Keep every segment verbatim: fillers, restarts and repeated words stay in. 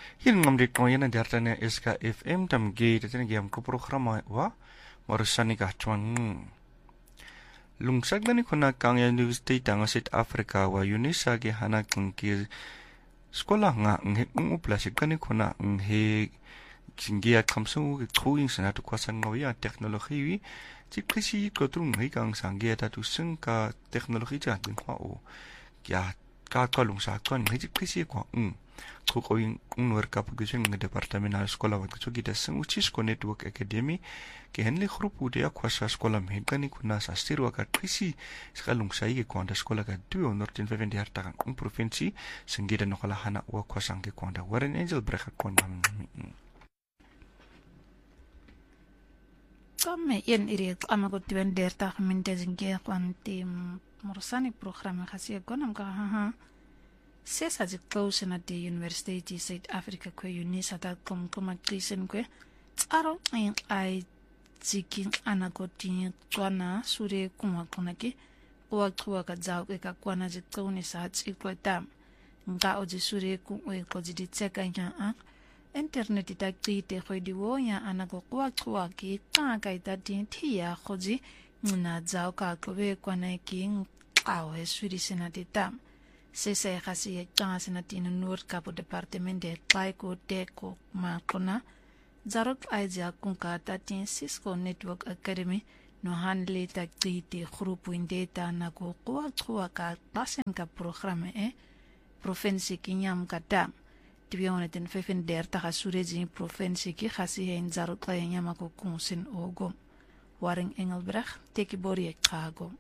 Hin ngamdik mo yan dartanya S K F M tam ge tatene ge amko programa wa marusani ka chuan lungsag dani kuna kang university tanga South Africa wa unisa ge hana kang ki skola nga nge uplasik kani kuna nge kingia kamsu tuing sana tu kwasan ngawia teknologi wi ti krisi ko trung ngai kang sangge ta tu sengka teknologi ja tin kwa o ya ka ka lungsag kon ngai ti krisi ko um ko ko in unwer kap gesen ng departamental skola wa ko gita seng uchisko network academy ke henle grupu de akwasa skola mekani kuna sa stirwa ka krisi ska lungsai ke kwanda skola ka two hundred fifty ta kan provinsi sengida no kala hana wa kwasang ke kwanda Warren Angel break kwanda Comme yen iri amagot diwen derta minte zinge kwanti morsani programme khasi gonam ka ha ha Sesa zi close na the University South Africa kwe unisa ta kom koma krisen kwe tsaro ayin ay zikin anagoti kwana sure kuma kona ki uwa kuwa ka zao ke ka kwana zi kauni sa hatsi kwa tam nga ozi sure kuwe kwa zi di tseka ya a internet ita krite kwe diwo ya anago kuwa kuwa ki kaka ita di tiya khozi nguna zao ka kwe kwana ki ngawe suri sina di tam Sesa ya kasi ya kanga sinatino nur kapo departement de Taiko Teko Makona Zarok Aizia Kunka Tatin Cisco Network Academy no handle ta kriti grupo in data na ko kuwa kuwa ka pasen ka programa e provinsi kinyam kata tibionetin fefen derta ka surezi provinsi ki kasi hen Zarok la nyama ko kunsin ogo Warren Engelbrecht teki bori kago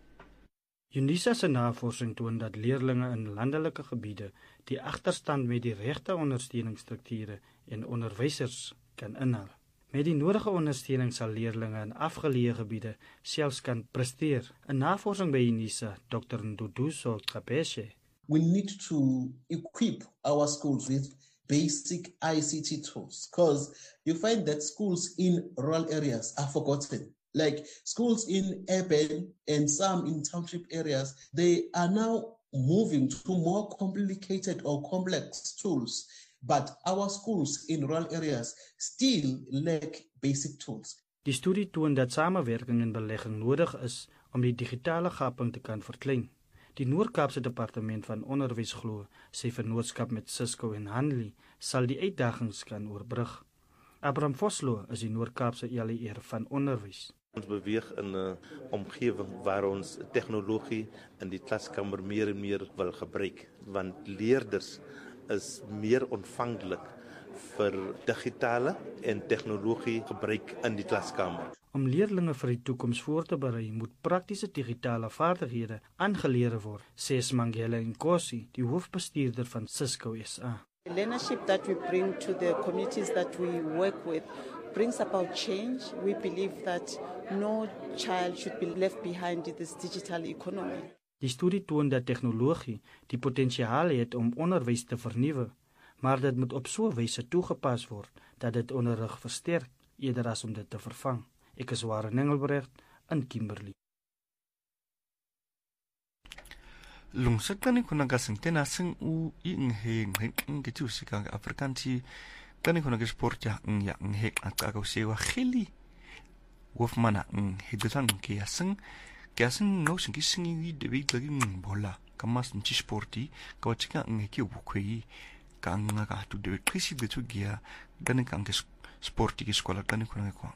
UNISA se navorsing toon dat leerlinge in landelike gebiede die agterstand met die regte ondersteuningsstrukture en onderwysers kan inhaal. Met die nodige ondersteuning sal leerlinge in afgeleë gebiede selfs kan presteer. 'n Navorsing by UNISA, Doctor Nduduso Kapeshe. We need to equip our schools with basic I C T tools because you find that schools in rural areas are forgotten. Like schools in urban and some in township areas, they are now moving to more complicated or complex tools. But our schools in rural areas still lack basic tools. Die studie toon dat samenwerking en belegging nodig is om die digitale gaping te kan verklein. Die Noord-Kaapse Departement van Onderwys glo sy vennootskap met Cisco en Hanley sal die uitdagings kan oorbrug. Abraham Vosloo is die Noord-Kaapse E L E R van onderwys. Ons beweeg in 'n uh, omgewing waar ons tegnologie in die klaskamer meer en meer wil gebruik, want leerders is meer ontvanklik vir digitale en tegnologie gebruik in die klaskamer. Om leerlinge vir die toekoms voor te berei, moet praktiese digitale vaardighede aangeleer word, sê Mangela Nkosi, die hoofbestuurder van Cisco S A. The leadership that we bring to the communities that we work with brings about change. We believe that no child should be left behind in this digital economy. Die studie toon dat tegnologie die potensiaal het om onderwys te vernuwe, maar dit moet op so 'n wyse toegepas word dat dit onderrig versterk eerder as om dit te vervang. Ek is Warren Engelbrecht in Kimberley. Lungsag tani kuna gasing tena sing u ing he ngeng ke tu sika Afrikansi tani kuna ke sport ya ng ya ng he ataka sewa khili wofmana ng hidutan ke asing ke asing no sing sing wi de wi lagi ng bola kamas ng sporti ka chika ng ke bukwei ka nga ka tu de krisi de tu gia tani kan ke sporti ke skola tani kuna ko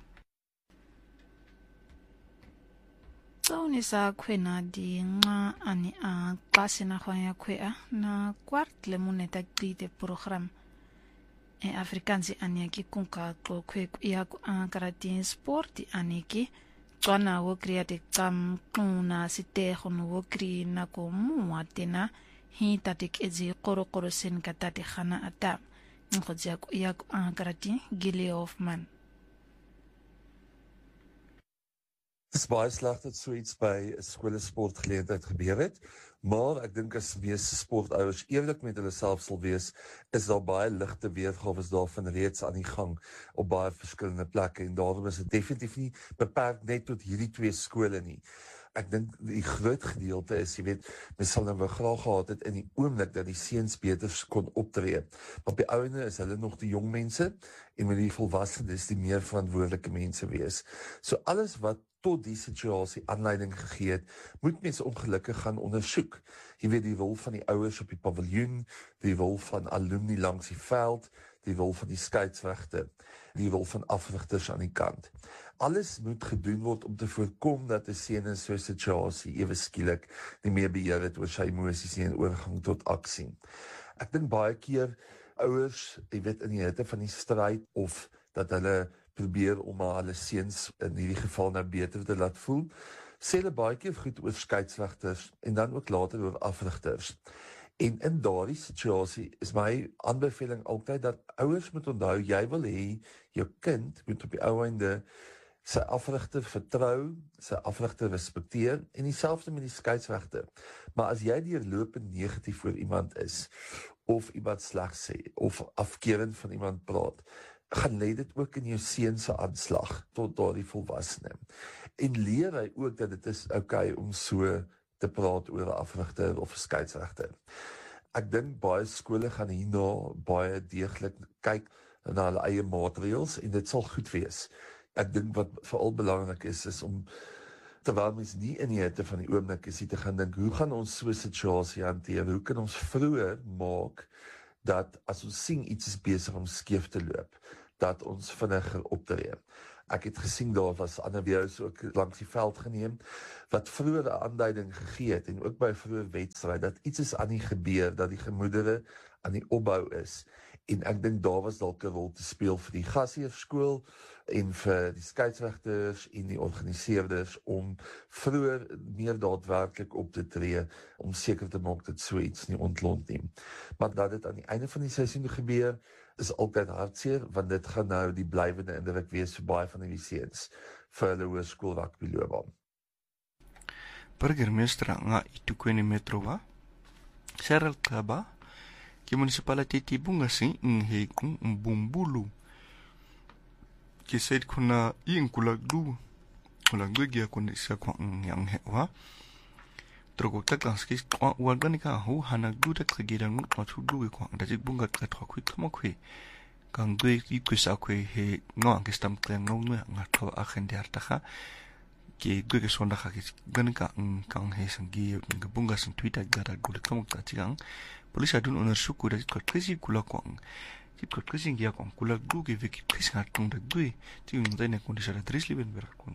Sauni sa kwe na di nga ani a klase na kwanya kwe a na kwart le moneta krite program e Afrikansi ani ki kunka ko kwe ya a karati sporti ani ki tswana wo kreate kam kuna site khono wo kri na ko muwa tena hi tatik ezi koro koro sen katati khana ata ngojia ko ya a karati Gilly Hoffman. Het is baie sleg dat so iets by 'n skole sportgeleentheid gebeur het, maar ek dink as meeste sportouers eerlik met hulle self sal wees, is daar baie ligte weergawe daarvan reeds aan die gang op baie verskillende plekke en daarom is dit definitief nie beperk net tot hierdie twee skole nie. ek dink die groot gedeelte is, jy weet, mens sal nou wel graag gehad het in die oomblik dat die seuns beter kon optree. Maar op die ouene is hulle nog die jong mense, en met die volwassenes die meer verantwoordelike mense wees. So alles wat tot die situasie aanleiding gegee het, moet mense ongelukkig gaan ondersoek. Jy weet, die rol van die ouers op die paviljoen, die rol van alumni langs die veld, die rol van die skeidsregter, die rol van afrigters aan die kant. Alles moet gedoen word om te voorkom dat 'n seun in so 'n situasie ewe skielik nie meer beheer het oor sy emosies nie en oorgang tot aksie. Ek dink baie keer ouers, jy weet, in die hitte van die stryd of dat hulle probeer om hulle seuns in hierdie geval nou beter te laat voel, sê hulle baie keer goed oor skeidsregters en dan ook later oor afrigters. En in daardie situasie is my aanbeveling altyd dat ouers moet onthou, jy wil hê jou kind moet op die ou einde sy afrigter vertrou, sy afrigter respekteer en dieselfde met die skeidsregter. Maar as jy deurlopend negatief voor iemand is of iemand sleg sê of afkeerend van iemand praat, gaan lê dit ook in jou seun se aanslag tot daardie volwassene. En leer hy ook dat dit is okay om so te praat oor 'n afrigter of 'n skeidsregter. Ek dink baie skole gaan hierna baie deeglik kyk na hulle eie maatreëls en dit sal goed wees. Ek dink wat veral belangrik is, is om terwyl mens nie in die hitte van die oomblik is, te gaan dink, hoe gaan ons so 'n situasie hanteer? Hoe kan ons vroeër maak dat as ons sien iets is besig om skeef te loop, dat ons vinniger optree. Ek het gesien daar was ander video's ook langs die veld geneem, wat vroeër 'n aanduiding gegee het, en ook by vroeër wedstryd, dat iets is aan die gebeur, dat die gemoedere aan die opbou is. En ek dink daar was dalk 'n rol te speel vir die gasheerskool en vir die skeidsregters en die organiseerders om vroeër meer daadwerklik op te tree, om seker te maak dat so iets nie ontlont nie. Maar dat dit aan die einde van die seisoen gebeur, is altyd hartseer, want dit gaan nou die blywende indruk wees vir baie van die seuns vir hulle hoërskool rugbyloopbaan. Burgemeester nga itukweni metro wa Cheryl Kaba ki municipality bungasi nghe kung mbumbulu ki said kuna inkulagdu kulagdu gia kondisa kwa yang hewa trogo taklanski kwa organika hu hanagdu tak gira ngut matudu kwa dajik bunga katwa kwi khamokwe kangdui ikusa kwe he no angestam kleng no ngatwa akhendiartaha ki duke sonda khaki ganka kang he sangi bunga san twitter gara gule kamukta chigang Polisi adun onderzoek hoe dat het kwasi kula kwang. Dit kwat kwasi ngia kwang kula duke veki kwasi hartung da dui. Ti ngdene kondisa da Dries Liebenberg kon.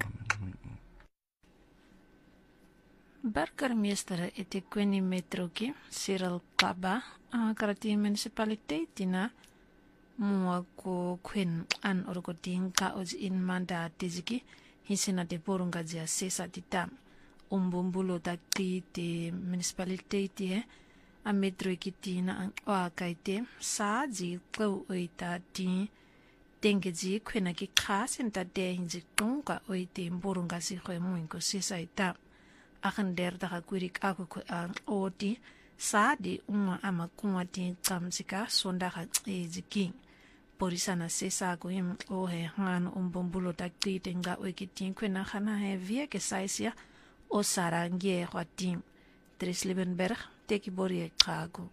Burgemeester eThekwini Metro ki Cyril Kaba karati municipaliteit na mua ko kwen an orgoting ka oz in manda tiziki hisina de porunga zia sesa tita umbumbulo takti te municipaliteit he a metro ikitina ang oakaite sa ji kau oita ti tenge ji kwena ki khasen ta de hinji tungka oite mborunga si khoi muinko sisa ita akan der da kurik aku ko ang oti sa di uma ama kumati kamsika sonda ha ejiki porisana sisa ko im o he han umbombulo takti tenga oikitin kwena khana he vie ke saisia o sarangie khwatim Dries Liebenberg teki borie Kago.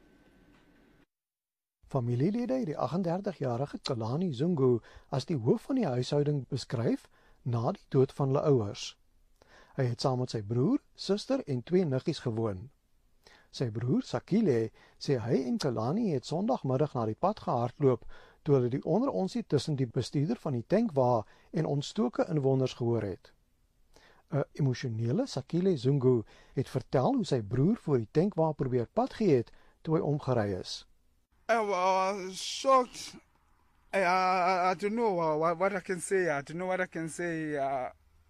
Familielede het die agt-en-dertig-jarige Kalani Zungu as die hoof van die huishouding beskryf na die dood van hulle ouers. Hy het saam met sy broer, suster en twee niggies gewoon. Sy broer, Sakile, sê hy en Kalani het Sondagmiddag na die pad gehardloop toe hulle die onderonsie tussen die bestuurder van die tankwa en ontstoke inwoners gehoor het. 'n Emosionele Sakile Zungu het vertel hoe sy broer voor die tankwa probeer pad gee het toe hy omgery is. I was shocked. I, I, I don't know what, what I can say. I don't know what I can say. Uh,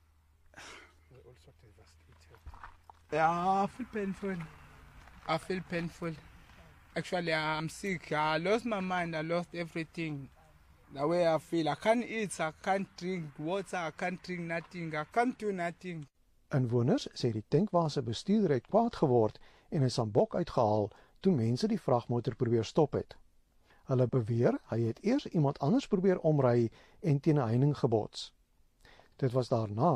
yeah, I feel painful. I feel painful. Actually, I'm sick. I lost my mind. I lost everything. The way I feel, I can't eat, I can't drink water, I can't drink nothing, I can't do nothing. Inwoners sê die tankwa se bestuurder het kwaad geword en 'n sambok uitgehaal toe mense die vragmotor probeer stop het. Hulle beweer hy het eers iemand anders probeer omry en teen 'n heining gebots. Dit was daarna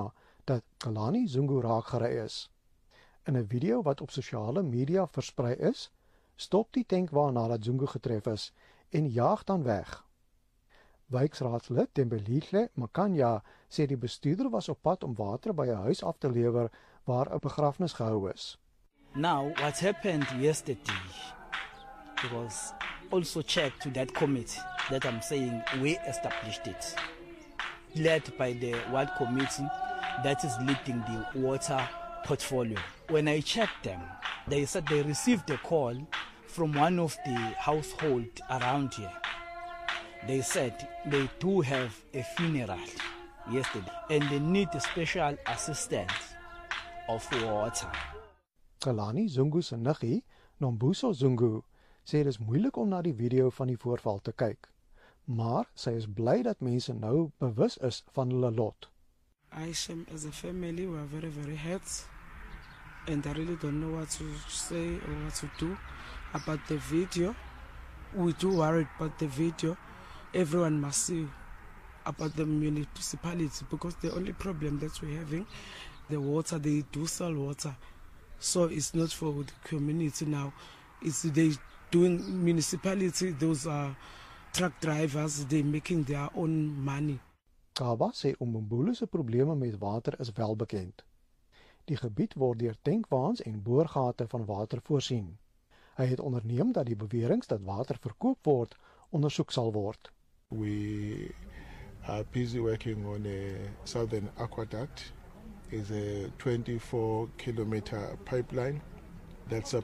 dat Kalani Zungu raakgery is. In 'n video wat op sosiale media versprei is, stop die tankwa nadat Zungu getref is en jaag dan weg. Wijksraadslid Tembelihle Makanya sê die bestuurder was op pad om water by 'n huis af te lewer waar 'n begrafnis gehou is. Now, what happened yesterday was also checked to that committee that I'm saying we established it, led by the ward committee that is leading the water portfolio. When I checked them, they said they received a call from one of the household around here. They said they do have a funeral yesterday and they need a special assistance of water. Kalani Zungu se niggie, Nombuso Zungu, sê dit is moeilik om na die video van die voorval te kyk, maar sy is bly dat mense nou bewus is van hulle lot. I, as a family, we are very, very hurt, and I really don't know what to say or what to do about the video. We do worry about the video. Everyone must see about the municipality, because the only problem that we're having, the water, they do sell water. So it's not for the community now. It's they doing municipality, those are truck drivers, they making their own money. Kaba sê Umbumbulu se probleme met water is wel bekend. Die gebied word deur tankwaans en boorgate van water voorsien. Hy het onderneem dat die beweringe dat water verkoop word ondersoek sal word. We are busy working on a Southern Aqueduct. It's a twenty-four kilometer pipeline that's